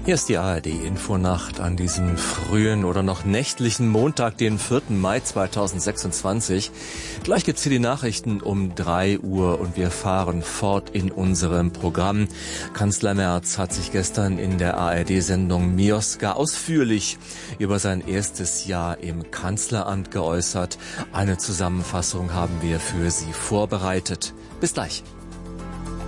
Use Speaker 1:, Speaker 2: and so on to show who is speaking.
Speaker 1: Hier ist die ARD-Infonacht an diesem frühen oder noch nächtlichen Montag, den 4. Mai 2026. Gleich gibt's hier die Nachrichten um 3 Uhr und wir fahren fort in unserem Programm. Kanzler Merz hat sich gestern in der ARD-Sendung Mioska ausführlich über sein erstes Jahr im Kanzleramt geäußert. Eine Zusammenfassung haben wir für Sie vorbereitet. Bis gleich.